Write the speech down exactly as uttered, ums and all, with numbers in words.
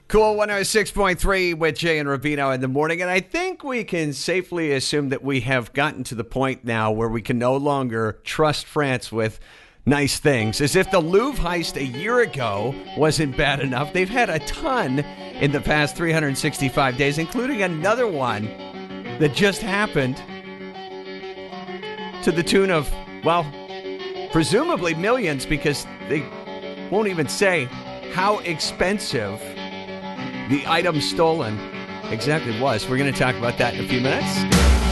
Cool one oh six point three with Jay and Rubino in the morning. And I think we can safely assume that we have gotten to the point now where we can no longer trust France with nice things. As if the Louvre heist a year ago wasn't bad enough. They've had a ton in the past three hundred sixty-five days, including another one that just happened to the tune of, well, presumably millions, because they won't even say how expensive the item stolen exactly was. We're going to talk about that in a few minutes.